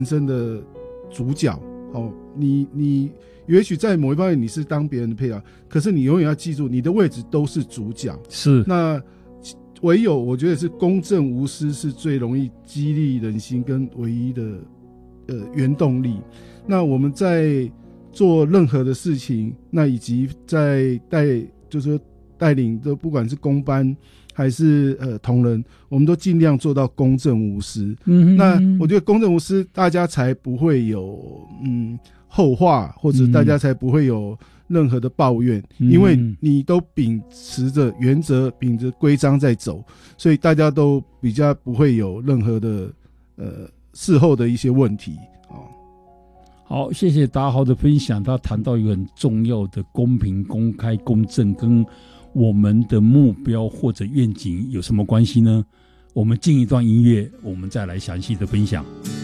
生的主角。你也许在某一方面你是当别人的配角，可是你永远要记住，你的位置都是主角。 是， 那唯有我觉得是公正无私是最容易激励人心跟唯一的原动力。那我们在做任何的事情，那以及在就是说带领的，不管是公班还是同仁，我们都尽量做到公正无私。那我觉得公正无私，大家才不会有后话，或者大家才不会有任何的抱怨，因为你都秉持着原则，秉着规章在走，所以大家都比较不会有任何的事后的一些问题。 好，谢谢达豪的分享。他谈到一个很重要的公平、公开、公正，跟我们的目标或者愿景有什么关系呢？我们进一段音乐，我们再来详细的分享。